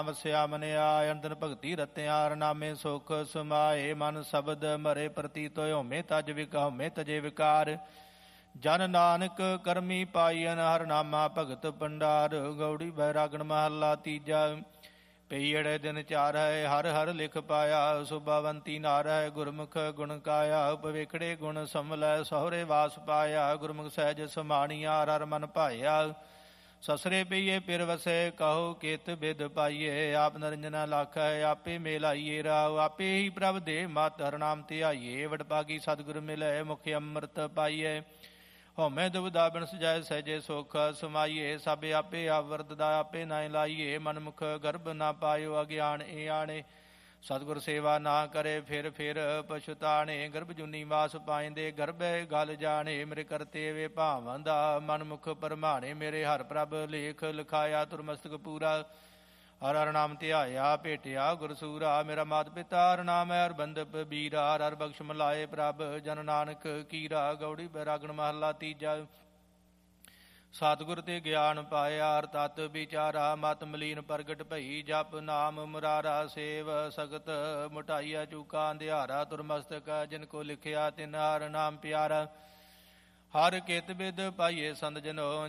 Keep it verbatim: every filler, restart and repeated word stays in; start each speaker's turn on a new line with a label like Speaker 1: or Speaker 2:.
Speaker 1: ਵਸਿਆ ਮਨ ਆਇ ਅੰਦਰ ਭਗਤੀ ਰਤਿਆ ਹਰਨਾਮੇ ਸੁਖ ਸਮਾਏ ਮਨ ਸ਼ਬਦ ਮਰੇ ਪ੍ਰਤੀਤ ਹੋਮੇ ਤਜ ਵਿਕਹਮੇ ਤਜੇ ਵਿਕਾਰ ਜਨ ਨਾਨਕ ਕਰਮੀ ਪਾਈਨ ਹਰਨਾਮਾ ਭਗਤ ਭੰਡਾਰ ਗੌੜੀ ਬੈਰਾਗਣ ਮਹੱਲਾ ਤੀਜਾ ਪਈੜੇ ਦਿਨ ਚਾਰ ਹੈ ਹਰ ਹਰ ਲਿਖ ਪਾਇਆ ਸੁਭਾਵੰਤੀ ਨਾਰ ਹੈ ਗੁਰਮੁਖ ਗੁਣ ਕਾਇਆ ਭਵੇਖੜੇ ਗੁਣ ਸਮਲੈ ਸਹੁਰੇ ਵਾਸ ਪਾਇਆ ਗੁਰਮੁਖ ਸਹਿਜ ਸਮਾਣੀਆ ਹਰ ਹਰ ਮਨ ਭਾਇਆ ਸਸਰੇ ਪਈਏ ਪਿਰ ਵਸੈ ਕਹੋ ਕਿਤ ਬਿਦ ਪਾਈਏ ਆਪ ਨਰਿੰਜਨਾ ਲੱਖ ਹੈ ਆਪੇ ਮੇਲਾਈਏ ਰਾਵ ਆਪੇ ਹੀ ਪ੍ਰਭ ਦੇ ਮਤ ਹਰਨਾਮ ਧਿਆਈਏ ਵਡਭਾਗੀ ਸਤਿਗੁਰ ਮਿਲੈ ਮੁਖ ਅੰਮ੍ਰਿਤ ਪਾਈਏ ਹਉਮੈ ਦੁਬਿਧਾ ਬਿਨ ਸਜਾਏ ਸਹਿਜੇ ਸੁਖ ਸਮਾਈਏ ਸਭ ਆਪੇ ਆਵਰਤਦਾ ਆਪੇ ਨਾਇ ਲਾਈਏ ਮਨਮੁਖ ਗਰਭ ਨਾ ਪਾਇਓ ਅਗਿਆਨ ਏ ਆਣੇ ਸਤਿਗੁਰ ਸੇਵਾ ਨਾ ਕਰੇ ਫਿਰ ਫਿਰ ਪਛੁਤਾਣੇ ਗਰਭ ਜੁਨੀ ਵਾਸ ਪਾਇੰਦੇ ਗਰਭੈ ਗਲ ਜਾਣੇ ਮੇਰੇ ਕਰਤੇ ਵੇ ਭਾਵਾਂ ਦਾ ਮਨਮੁਖ ਪਰਮਾਣੇ ਮੇਰੇ ਹਰ ਪ੍ਰਭ ਲੇਖ ਲਿਖਾਇਆ ਤੁਰਮਸਤਕ ਪੂਰਾ ਹਰ ਹਰ ਨਾਮ ਧਿਆਇਆ ਭੇਟਿਆ ਗੁਰਸੂਰਾ ਮੇਰਾ ਮਾਤ ਪਿਤਾ ਹਰ ਨਾਮ ਹੈ ਹਰ ਬੰਦਪ ਬੀਰਾ ਹਰ ਹਰ ਬਖਸ਼ ਮਲਾਏ ਪ੍ਰਭ ਜਨ ਨਾਨਕ ਕੀਰਾ ਗੌੜੀ ਬੈਰਾਗਣ ਮਹੱਲਾ ਤੀਜਾ ਸਤਿਗੁਰ ਤੇ ਗਿਆਨ ਪਾਇਆ ਹਰ ਤਤ ਵਿਚਾਰਾ ਮਤ ਮਲੀਨ ਪ੍ਰਗਟ ਭਈ ਜਪ ਨਾਮ ਮੁਰਾਰਾ ਸੇਵ ਸਗਤ ਮੁਟਾਈਆ ਚੂਕਾ ਅੰਧਿਆਰਾ ਤੁਰਮਸਤਕ ਜਿਨ ਕੋ ਲਿਖਿਆ ਤਿਨ ਹਰ ਨਾਮ ਪਿਆਰਾ ਹਰ ਕਿਤ ਬਿਦ ਪਾਈਏ ਸੰਤ ਜਨੋ